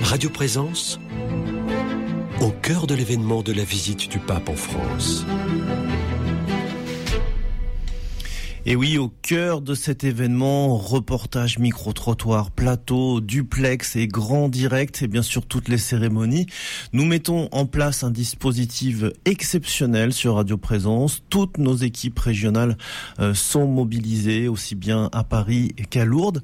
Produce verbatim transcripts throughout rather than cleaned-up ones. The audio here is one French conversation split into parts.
Radio Présence, au cœur de l'événement de la visite du pape en France. Et oui, au cœur de cet événement, reportage, micro-trottoir, plateau, duplex et grand direct, et bien sûr toutes les cérémonies. Nous mettons en place un dispositif exceptionnel sur Radio Présence. Toutes nos équipes régionales euh, sont mobilisées, aussi bien à Paris qu'à Lourdes.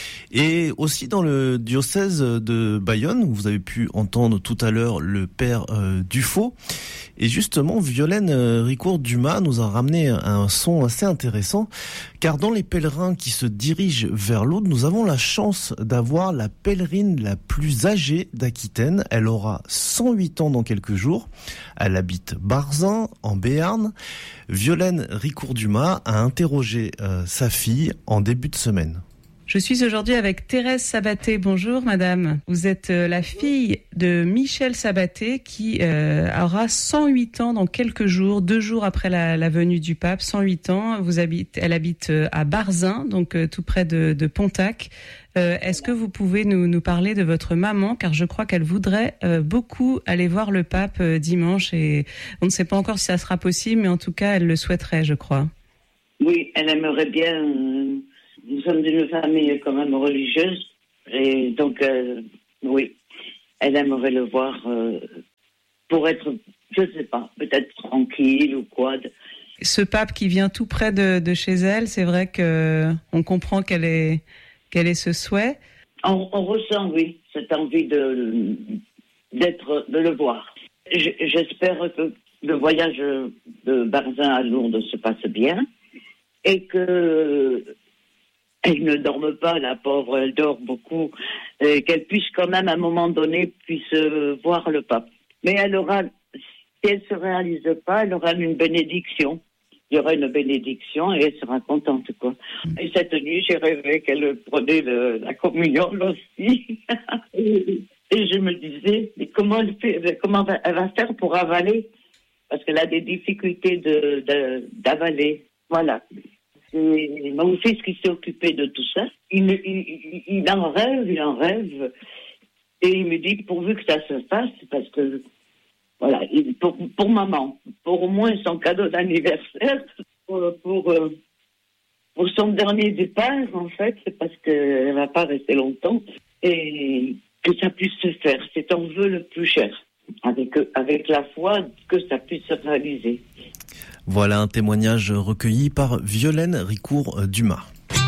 Et aussi dans le diocèse de Bayonne, où vous avez pu entendre tout à l'heure le père euh, Dufaux. Et justement, Violaine Ricourt-Dumas nous a ramené un son assez intéressant, car dans les pèlerins qui se dirigent vers Lourdes, nous avons la chance d'avoir la pèlerine la plus âgée d'Aquitaine. Elle aura cent huit ans dans quelques jours. Elle habite Barzin, en Béarn. Violaine Ricourt-Dumas a interrogé euh, sa fille en début de semaine. Je suis aujourd'hui avec Thérèse Sabaté. Bonjour madame. Vous êtes la fille de Michel Sabaté qui euh, aura cent huit ans dans quelques jours, deux jours après la, la venue du pape, cent huit ans. Vous habite, elle habite à Barzin, donc euh, tout près de, de Pontac. Euh, est-ce que vous pouvez nous, nous parler de votre maman, car je crois qu'elle voudrait euh, beaucoup aller voir le pape euh, dimanche et on ne sait pas encore si ça sera possible, mais en tout cas elle le souhaiterait, je crois. Oui, elle aimerait bien... Euh... Nous sommes d'une famille quand même religieuse, et donc, euh, oui, elle aimerait le voir euh, pour être, je ne sais pas, peut-être tranquille ou quoi. Ce pape qui vient tout près de, de chez elle, c'est vrai qu'on comprend qu'elle est, qu'elle est ce souhait. On, on ressent, oui, cette envie de, d'être, de le voir. J'espère que le voyage de Barzin à Lourdes se passe bien et que... Elle ne dorme pas, la pauvre, elle dort beaucoup, et qu'elle puisse quand même, à un moment donné, puisse euh, voir le pape. Mais elle aura, si elle ne se réalise pas, elle aura une bénédiction. Il y aura une bénédiction et elle sera contente, quoi. Et cette nuit, j'ai rêvé qu'elle prenait le, la communion, aussi. et, et je me disais, mais comment elle fait, comment elle va faire pour avaler? Parce qu'elle a des difficultés de, de, d'avaler. Voilà. C'est mon fils qui s'est occupé de tout ça. Il, il, il en rêve, il en rêve. Et il me dit, pourvu que ça se fasse, parce que, voilà, pour, pour maman, pour au moins son cadeau d'anniversaire, pour, pour, pour son dernier départ, en fait, c'est parce qu'elle ne va pas rester longtemps, et que ça puisse se faire. C'est ton vœu le plus cher, avec, avec la foi que ça puisse se réaliser. Voilà un témoignage recueilli par Violaine Ricourt-Dumas.